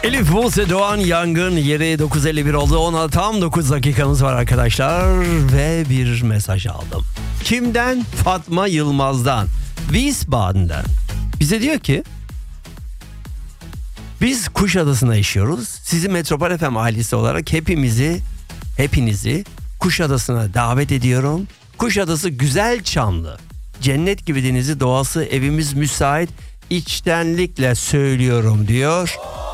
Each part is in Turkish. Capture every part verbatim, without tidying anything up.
Elif Buse Doğan Yangın yeri dokuz elli bir oldu. Ona tam dokuz dakikamız var arkadaşlar. Ve bir mesaj aldım. Kimden? Fatma Yılmaz'dan. Wiesbaden'den. Bize diyor ki biz Kuşadası'na yaşıyoruz. Sizi Metropol F M ailesi olarak hepimizi, hepinizi Kuşadası'na davet ediyorum. Kuşadası güzel, Çamlı. Cennet gibi denizi, doğası, evimiz müsait. İçtenlikle söylüyorum diyor.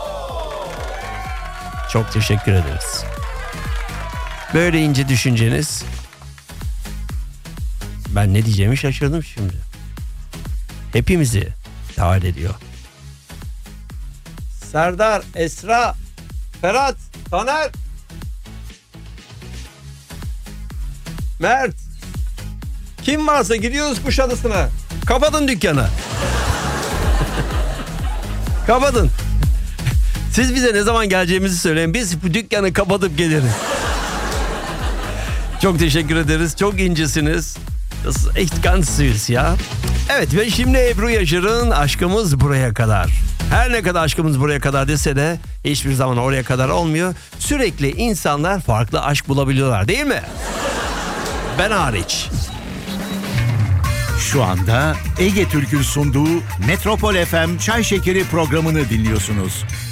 Çok teşekkür ederiz. Böyle ince düşünceniz. Ben ne diyeceğimi şaşırdım şimdi. Hepimizi davet ediyor. Serdar, Esra, Ferhat, Taner, Mert. Kim varsa gidiyoruz Kuşadası'na. Kapatın dükkanı. Kapatın. Siz bize ne zaman geleceğimizi söyleyin. Biz bu dükkanı kapatıp geliriz. Çok teşekkür ederiz. Çok incesiniz. Das ist echt ganz süß ya. Evet ve şimdi Ebru Yaşar'ın Aşkımız Buraya Kadar. Her ne kadar aşkımız buraya kadar dese de hiçbir zaman oraya kadar olmuyor. Sürekli insanlar farklı aşk bulabiliyorlar, değil mi? Ben hariç. Şu anda Ege Türk'ün sunduğu Metropol F M Çay Şekeri programını dinliyorsunuz.